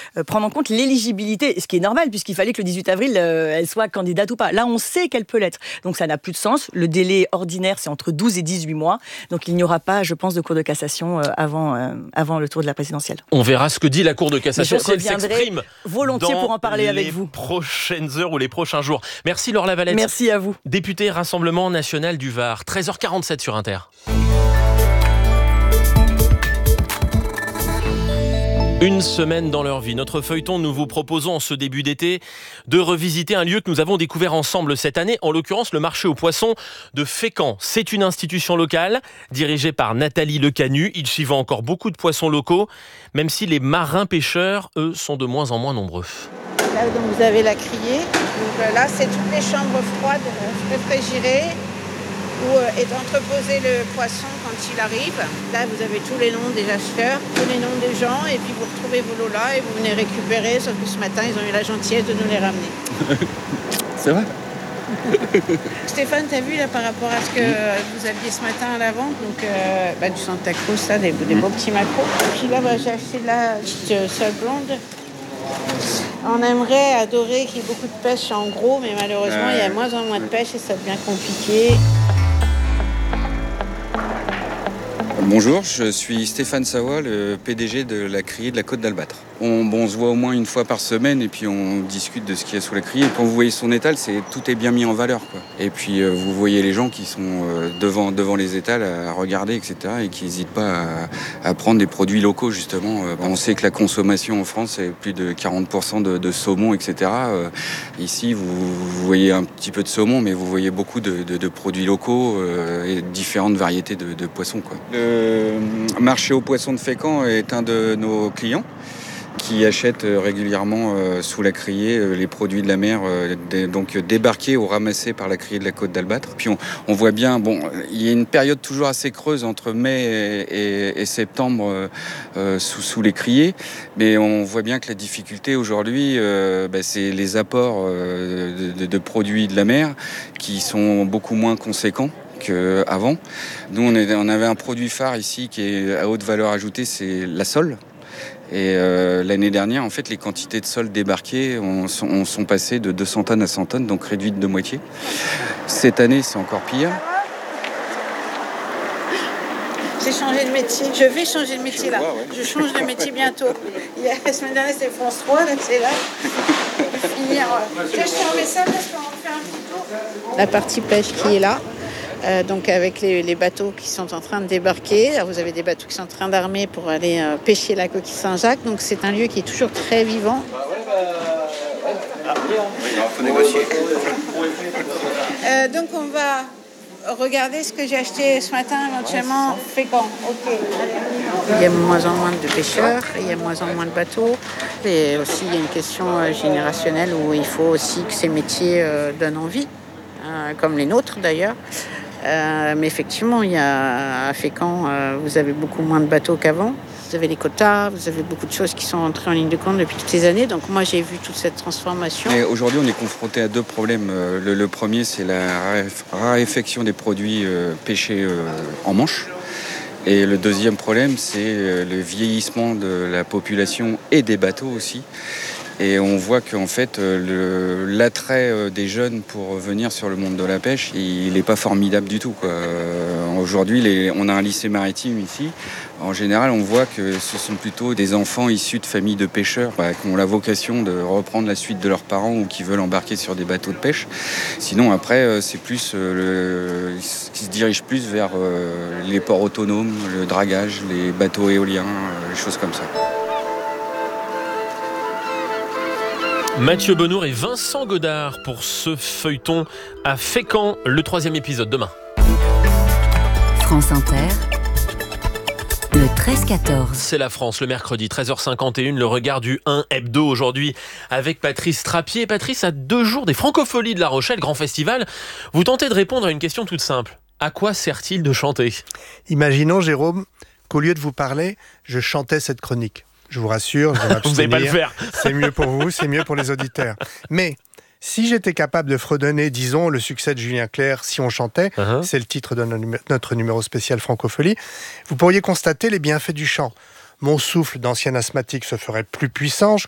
prendre en compte l'éligibilité, ce qui est normal puisqu'il fallait que le 18 avril, elle soit candidate ou pas. Là, on sait qu'elle peut l'être. Donc ça n'a plus de sens. Le délai ordinaire, c'est entre 12 et 18 mois. Donc il n'y aura pas, je pense, de cour de cassation avant le tour de la présidentielle. On verra ce que dit la Cour de cassation si elle s'exprime volontiers pour en parler avec vous. Prochaines heures ou les prochains jours. Merci Laure Lavalette. Merci à vous. Députée Rassemblement National du Var, 13h47 sur Inter. Une semaine dans leur vie. Notre feuilleton, nous vous proposons en ce début d'été de revisiter un lieu que nous avons découvert ensemble cette année, en l'occurrence le marché aux poissons de Fécamp. C'est une institution locale dirigée par Nathalie Lecanu. Il s'y vend encore beaucoup de poissons locaux, même si les marins pêcheurs, eux, sont de moins en moins nombreux. Là, donc, vous avez la criée. Donc, là, c'est toutes les chambres froides réfrigérées où est entreposé le poisson quand il arrive. Là, vous avez tous les noms des acheteurs, tous les noms des gens, et puis vous retrouvez vos lots là et vous venez récupérer, sauf que ce matin, ils ont eu la gentillesse de nous les ramener. C'est vrai. Stéphane, t'as vu là par rapport à ce que vous aviez ce matin à la vente, donc du Santa Cruz, ça, des beaux petits macros. Et puis là, j'ai acheté de la petite sole blonde. On aimerait adorer qu'il y ait beaucoup de pêche en gros, mais malheureusement, il y a moins en moins de pêche et ça devient compliqué. Bonjour, je suis Stéphane Savoie, le PDG de la criée de la Côte d'Albâtre. On se voit au moins une fois par semaine et puis on discute de ce qu'il y a sous la criée. Et quand vous voyez son étal, tout est bien mis en valeur, quoi. Et puis vous voyez les gens qui sont devant les étals à regarder, etc. et qui n'hésitent pas à prendre des produits locaux, justement. On sait que la consommation en France est plus de 40% de saumon, etc. Ici, vous voyez un petit peu de saumon, mais vous voyez beaucoup de produits locaux et différentes variétés de poissons, quoi. Le marché aux poissons de Fécamp est un de nos clients qui achètent régulièrement sous la criée les produits de la mer, donc débarqués ou ramassés par la criée de la Côte d'Albâtre. Puis on voit bien, il y a une période toujours assez creuse entre mai et septembre sous les criées, mais on voit bien que la difficulté aujourd'hui, c'est les apports de produits de la mer qui sont beaucoup moins conséquents qu'avant. Nous, on avait un produit phare ici qui est à haute valeur ajoutée, c'est la sole. Et l'année dernière, en fait, les quantités de sole débarquées sont passées de 200 tonnes à 100 tonnes, donc réduites de moitié. Cette année, c'est encore pire. J'ai changé de métier. Je vais changer de métier, là. Je change de métier bientôt. La semaine dernière, c'était France 3, là, c'est là. Je vais finir. Je te remets ça parce qu'on fait un petit tour. La partie pêche qui est là. Donc avec les bateaux qui sont en train de débarquer. Alors vous avez des bateaux qui sont en train d'armer pour aller pêcher la coquille Saint-Jacques. Donc c'est un lieu qui est toujours très vivant. Il faut négocier. Donc on va regarder ce que j'ai acheté ce matin, éventuellement Fécamp. Ok. Il y a de moins en moins de pêcheurs, il y a de moins en moins de bateaux. Et aussi il y a une question générationnelle où il faut aussi que ces métiers donnent envie, comme les nôtres d'ailleurs. Mais effectivement, il y a à Fécamp, vous avez beaucoup moins de bateaux qu'avant. Vous avez les quotas, vous avez beaucoup de choses qui sont entrées en ligne de compte depuis toutes ces années. Donc moi, j'ai vu toute cette transformation. Et aujourd'hui, on est confronté à deux problèmes. Le premier, c'est la raréfaction des produits pêchés en Manche. Et le deuxième problème, c'est le vieillissement de la population et des bateaux aussi. Et on voit qu'en fait, l'attrait des jeunes pour venir sur le monde de la pêche, il n'est pas formidable du tout, quoi. Aujourd'hui, on a un lycée maritime ici. En général, on voit que ce sont plutôt des enfants issus de familles de pêcheurs qui ont la vocation de reprendre la suite de leurs parents ou qui veulent embarquer sur des bateaux de pêche. Sinon, après, c'est plus qui se dirige plus vers les ports autonomes, le dragage, les bateaux éoliens, les choses comme ça. Mathieu Benour et Vincent Godard pour ce feuilleton à Fécamp, le 3e épisode demain. France Inter, le 13-14. C'est la France, le mercredi, 13h51, le regard du 1 hebdo aujourd'hui avec Patrice Trappier. Patrice, à 2 jours des Francopholies de La Rochelle, grand festival, vous tentez de répondre à une question toute simple. À quoi sert-il de chanter ? Imaginons, Jérôme, qu'au lieu de vous parler, je chantais cette chronique. Je vous rassure, je vais m'abstenir. Vous n'allez pas le faire. C'est mieux pour vous, c'est mieux pour les auditeurs. Mais si j'étais capable de fredonner, disons, le succès de Julien Clerc, Si on chantait, c'est le titre de notre numéro spécial Francophonie, vous pourriez constater les bienfaits du chant. Mon souffle d'ancien asthmatique se ferait plus puissant, je